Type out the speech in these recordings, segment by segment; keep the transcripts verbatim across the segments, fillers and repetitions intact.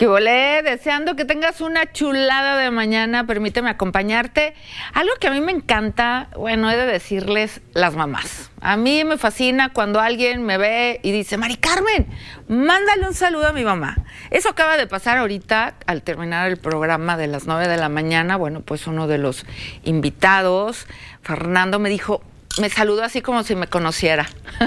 ¿Qué volé? Deseando que tengas una chulada de mañana, permíteme acompañarte. Algo que a mí me encanta, bueno, he de decirles las mamás. A mí me fascina cuando alguien me ve y dice, Mari Carmen, mándale un saludo a mi mamá. Eso acaba de pasar ahorita al terminar el programa de las nueve de la mañana. Bueno, pues uno de los invitados, Fernando, me dijo, me saludó así como si me conociera.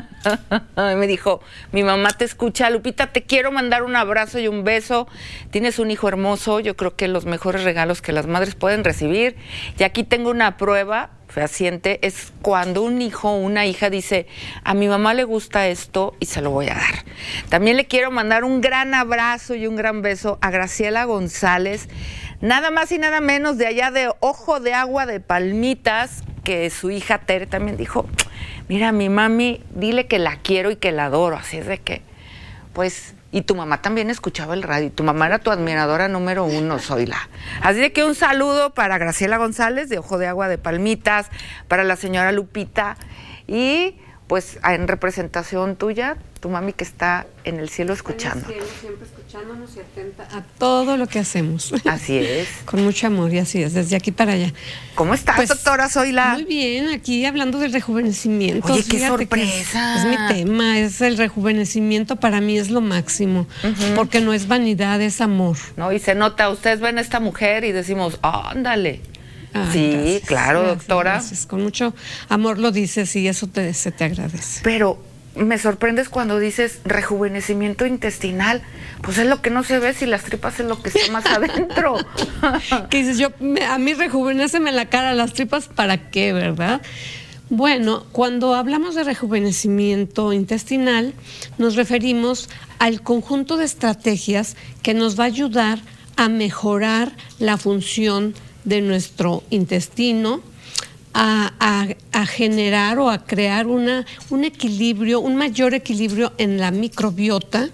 Me dijo, mi mamá te escucha, Lupita, te quiero mandar un abrazo y un beso. Tienes un hijo hermoso, yo creo que los mejores regalos que las madres pueden recibir. Y aquí tengo una prueba fehaciente, es cuando un hijo o una hija dice, a mi mamá le gusta esto y se lo voy a dar. También le quiero mandar un gran abrazo y un gran beso a Graciela González, nada más y nada menos de allá de Ojo de Agua de Palmitas, que su hija Tere también dijo, mira, mi mami, dile que la quiero y que la adoro. Así es de que, pues, y tu mamá también escuchaba el radio, tu mamá era tu admiradora número uno, Zoila. Así de que un saludo para Graciela González de Ojo de Agua de Palmitas, para la señora Lupita, y pues en representación tuya, tu mami que está en el cielo escuchando. En el cielo, siempre escuchándonos y atenta a todo lo que hacemos. Así es. Con mucho amor, y así es, desde aquí para allá. ¿Cómo estás, pues, doctora Zoila? Muy bien, aquí hablando del rejuvenecimiento. Oye, qué Fíjate sorpresa. Es, es mi tema, es el rejuvenecimiento, para mí es lo máximo, uh-huh. Porque no es vanidad, es amor. No, y se nota, ustedes ven a esta mujer y decimos, ándale. Ay, sí, gracias, claro, gracias, doctora. Gracias. Con mucho amor lo dices y eso te, se te agradece. Pero me sorprendes cuando dices rejuvenecimiento intestinal. Pues es lo que no se ve si las tripas es lo que está más adentro. ¿Qué dices? Yo, me, a mí rejuvenéceme la cara, las tripas, ¿para qué, verdad? Bueno, cuando hablamos de rejuvenecimiento intestinal, nos referimos al conjunto de estrategias que nos va a ayudar a mejorar la función de nuestro intestino, a, a, a generar o a crear una, un equilibrio, un mayor equilibrio en la microbiota.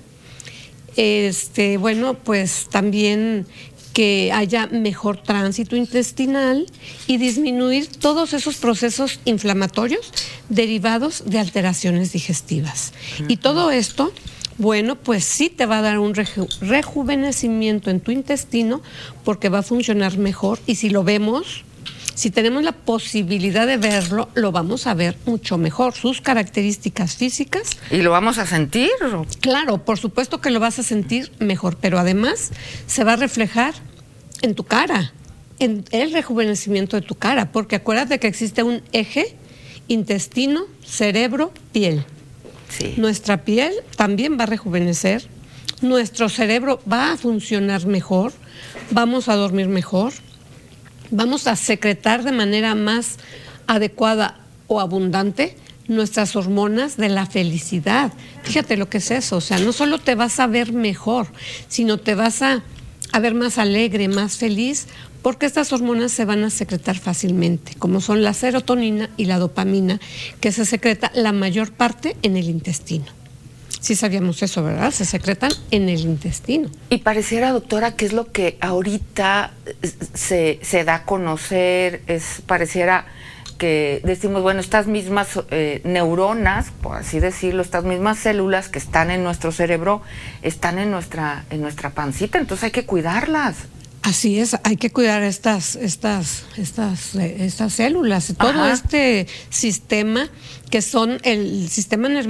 Este, bueno, pues también que haya mejor tránsito intestinal y disminuir todos esos procesos inflamatorios derivados de alteraciones digestivas. Uh-huh. Y todo esto, bueno, pues sí te va a dar un reju- rejuvenecimiento en tu intestino porque va a funcionar mejor, y si lo vemos, si tenemos la posibilidad de verlo, lo vamos a ver mucho mejor, sus características físicas. ¿Y lo vamos a sentir? Claro, por supuesto que lo vas a sentir mejor, pero además se va a reflejar en tu cara, en el rejuvenecimiento de tu cara, porque acuérdate que existe un eje intestino, cerebro, piel. Sí. Nuestra piel también va a rejuvenecer, nuestro cerebro va a funcionar mejor, vamos a dormir mejor, vamos a secretar de manera más adecuada o abundante nuestras hormonas de la felicidad. Fíjate lo que es eso, o sea, no solo te vas a ver mejor, sino te vas a, a ver más alegre, más feliz, porque estas hormonas se van a secretar fácilmente, como son la serotonina y la dopamina, que se secreta la mayor parte en el intestino. Sí sabíamos eso, ¿verdad? Se secretan en el intestino. Y pareciera, doctora, que es lo que ahorita se, se da a conocer, es pareciera que decimos, bueno, estas mismas eh, neuronas, por así decirlo, estas mismas células que están en nuestro cerebro, están en nuestra, en nuestra pancita, entonces hay que cuidarlas. Así es, hay que cuidar estas, estas, estas, estas células, todo Ajá. este sistema que son el sistema nervioso